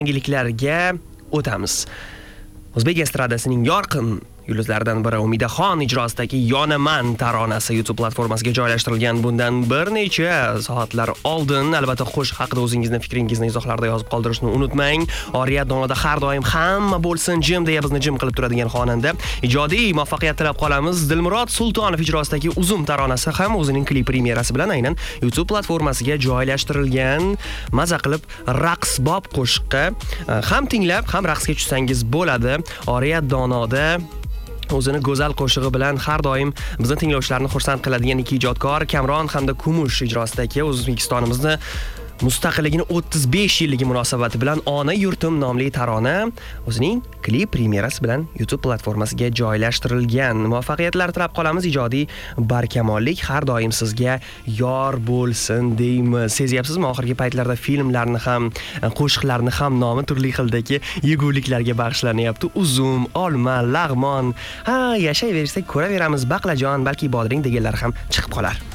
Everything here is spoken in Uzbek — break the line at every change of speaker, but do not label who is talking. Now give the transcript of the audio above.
Yangiliklarga o'tamiz. O'zbek estradasining yorqin yulduzlaridan biri Umidaxon ijrosidagi Yonaman taronasi YouTube platformasiga joylashtirilgan. Bundan bir necha soatlar oldin albatta qo'shiq haqida o'zingizni fikringizni izohlarda yozib qoldirishni unutmang. Oriyat Donoda har doim hamma bo'lsin jim deya bizni jim qilib turadigan xonanda. Ijodiy muvaffaqiyat tilab qolamiz. Dilmurod Sultonov ijrosidagi Uzum taronasi ham o'zining klip premyerasi bilan aynan YouTube platformasiga joylashtirilgan. Maza qilib raqsbob qo'shiqqa ham tinglab, ham raqsga tushsangiz bo'ladi. Oriyat Donoda o'zini go'zal qo'shig'i bilan har doim bizni tinglovchilarni xursand qiladigan ikki ijodkor Kamron hamda Kumush ijrosidagi O'zbekistonimizni mustaqilligini 35 yilligi munosabati bilan Ona yurtim nomli tarona o'zining klip premyerasi bilan YouTube platformasiga joylashtirilgan. Muvaffaqiyatlar tilab qolamiz. Ijodiy barkamollik har doim sizga yor bo'lsin deymiz. Sezyapsizmi, oxirgi paytlarda filmlarni ham, qo'shiqlarni ham nomi turli xildagi yeguliklarga bag'ishlanyapti. Uzum, olma, lag'mon. Yashayversak ko'raveramiz, baqlajon, balki bodring deganlar ham chiqib qolar.